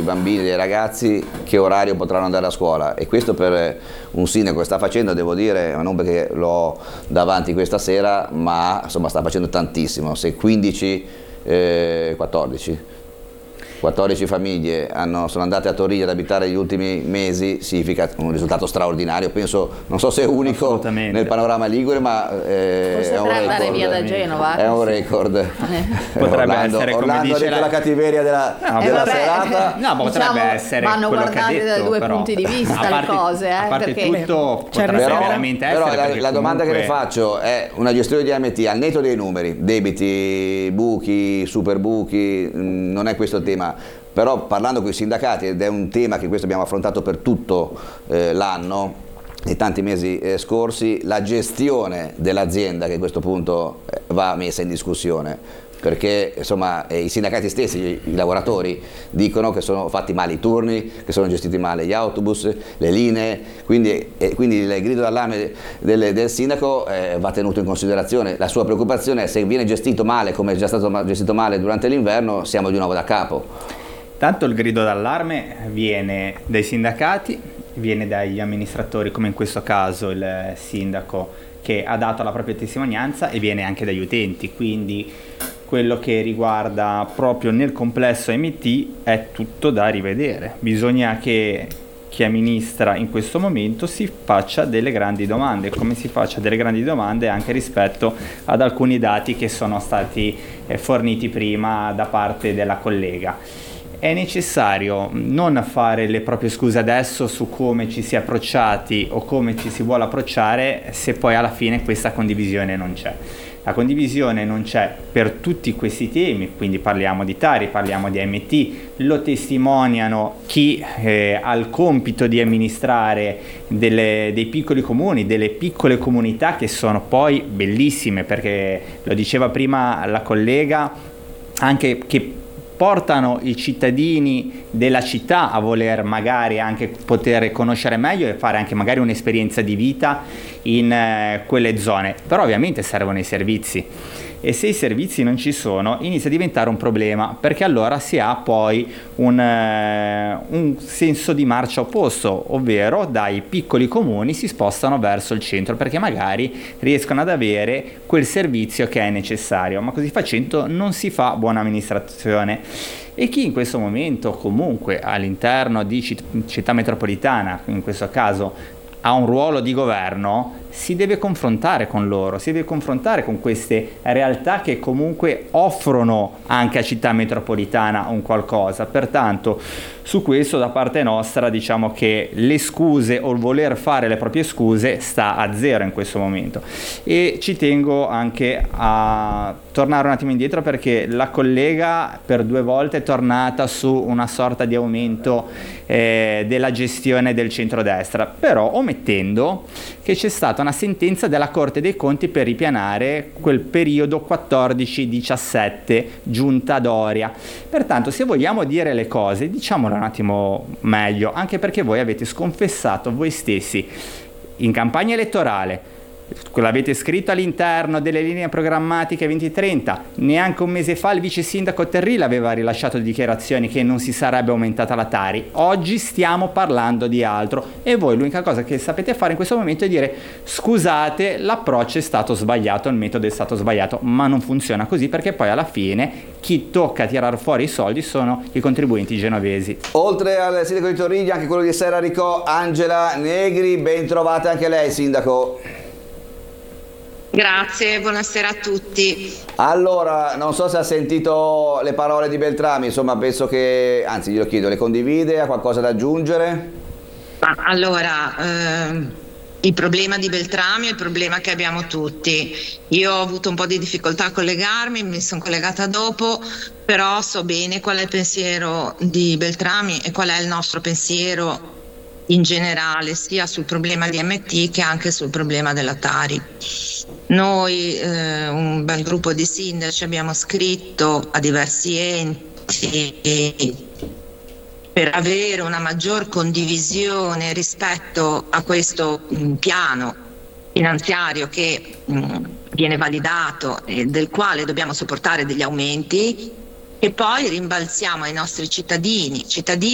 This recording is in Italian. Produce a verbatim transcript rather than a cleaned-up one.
bambini, dei ragazzi, che orario potranno andare a scuola, e questo per un sindaco che sta facendo, devo dire, non perché l'ho davanti questa sera, ma insomma sta facendo tantissimo. Se quindici, eh, quattordici quattordici famiglie hanno, sono andate a Torino ad abitare negli ultimi mesi, significa un risultato straordinario, penso, non so se è unico nel panorama ligure, ma eh, è un record. Andare via da Genova. È un record. Eh. Potrebbe Orlando, essere, come Orlando dice ha detto la... la cattiveria della, no, della vabbè, serata. No, ma potrebbe diciamo, essere vanno quello che ha guardate detto, da due però, punti di vista a parte, le cose, eh, a parte perché tutto c'è potrebbe però, veramente però essere, la, perché la domanda comunque... che le faccio è una gestione di A M T al netto dei numeri, debiti, buchi, super buchi, mh, non è questo il tema. Però parlando con i sindacati, ed è un tema che questo abbiamo affrontato per tutto eh, l'anno, nei tanti mesi eh, scorsi, la gestione dell'azienda che a questo punto eh, va messa in discussione, perché insomma eh, i sindacati stessi, i, i lavoratori, dicono che sono fatti male i turni, che sono gestiti male gli autobus, le linee, quindi, eh, quindi il grido d'allarme del, del sindaco eh, va tenuto in considerazione. La sua preoccupazione è: se viene gestito male, come è già stato gestito male durante l'inverno, siamo di nuovo da capo. Tanto il grido d'allarme viene dai sindacati, viene dagli amministratori, come in questo caso il sindaco che ha dato la propria testimonianza, e viene anche dagli utenti, quindi quello che riguarda proprio nel complesso A M T è tutto da rivedere. Bisogna che chi amministra in questo momento si faccia delle grandi domande, come si faccia delle grandi domande anche rispetto ad alcuni dati che sono stati eh, forniti prima da parte della collega. È necessario non fare le proprie scuse adesso su come ci si è approcciati o come ci si vuole approcciare, se poi alla fine questa condivisione non c'è. La condivisione non c'è per tutti questi temi, quindi parliamo di Tari, parliamo di A M T, lo testimoniano chi eh, ha il compito di amministrare delle, dei piccoli comuni, delle piccole comunità che sono poi bellissime, perché lo diceva prima la collega, anche che portano i cittadini della città a voler magari anche poter conoscere meglio e fare anche magari un'esperienza di vita in eh, quelle zone, però ovviamente servono i servizi, e se i servizi non ci sono inizia a diventare un problema, perché allora si ha poi un, eh, un senso di marcia opposto, ovvero dai piccoli comuni si spostano verso il centro perché magari riescono ad avere quel servizio che è necessario, ma così facendo non si fa buona amministrazione. E chi in questo momento comunque all'interno di città metropolitana, in questo caso ha un ruolo di governo, si deve confrontare con loro, si deve confrontare con queste realtà che comunque offrono anche a città metropolitana un qualcosa. Pertanto su questo da parte nostra diciamo che le scuse o il voler fare le proprie scuse sta a zero in questo momento. E ci tengo anche a tornare un attimo indietro, perché la collega per due volte è tornata su una sorta di aumento eh, della gestione del centrodestra, però omettendo che c'è stata una sentenza della Corte dei Conti per ripianare quel periodo quattordici diciassette, giunta Doria. Pertanto se vogliamo dire le cose diciamolo un attimo meglio, anche perché voi avete sconfessato voi stessi in campagna elettorale, l'avete scritto all'interno delle linee programmatiche venti trenta, neanche un mese fa il vice sindaco Terrilla aveva rilasciato dichiarazioni che non si sarebbe aumentata la Tari. Oggi stiamo parlando di altro e voi l'unica cosa che sapete fare in questo momento è dire: scusate, l'approccio è stato sbagliato, il metodo è stato sbagliato, ma non funziona così, perché poi alla fine chi tocca tirar fuori i soldi sono i contribuenti genovesi. Oltre al sindaco di Toriglia, anche quello di Serrarico, Angela Negri, ben trovata anche lei, sindaco. Grazie, buonasera a tutti. Allora, non so se ha sentito le parole di Beltrami, insomma penso che, anzi glielo chiedo, le condivide, ha qualcosa da aggiungere? Allora, ehm, il problema di Beltrami è il problema che abbiamo tutti. Io ho avuto un po' di difficoltà a collegarmi, mi sono collegata dopo, però so bene qual è il pensiero di Beltrami e qual è il nostro pensiero in generale, sia sul problema di A M T che anche sul problema della Tari. Noi, eh, un bel gruppo di sindaci, abbiamo scritto a diversi enti per avere una maggior condivisione rispetto a questo mh, piano finanziario che mh, viene validato e del quale dobbiamo sopportare degli aumenti, e poi rimbalziamo ai nostri cittadini, cittadini